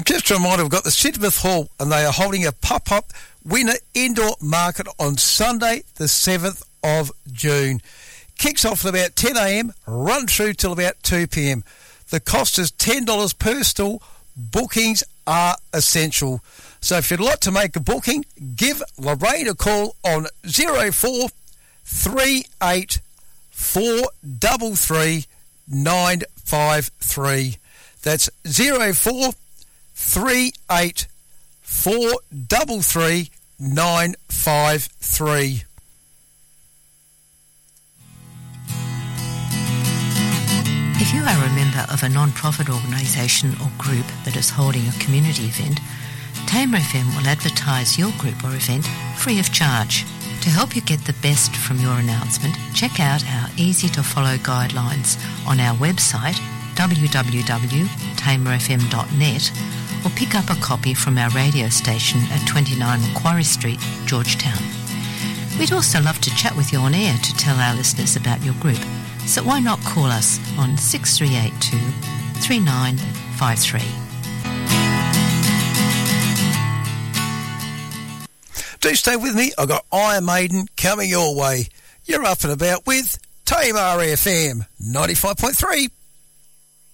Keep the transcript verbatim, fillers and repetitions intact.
Just a reminder, we've got the Sidmouth Hall and they are holding a pop-up winter indoor market on Sunday the seventh of June. Kicks off at about ten a m, run through till about two p m. The cost is ten dollars per stall. Bookings are essential. So if you'd like to make a booking, give Lorraine a call on zero four three eight four three three nine five three. That's zero four three eight four three three nine five three. If you are a member of a non-profit organisation or group that is holding a community event, Tamer F M will advertise your group or event free of charge. To help you get the best from your announcement, check out our easy-to-follow guidelines on our website w w w dot tamer f m dot net or pick up a copy from our radio station at twenty-nine Macquarie Street, Georgetown. We'd also love to chat with you on air to tell our listeners about your group, so why not call us on six three eight two three nine five three. Do stay with me. I've got Iron Maiden coming your way. You're up and about with Tamar F M ninety-five point three.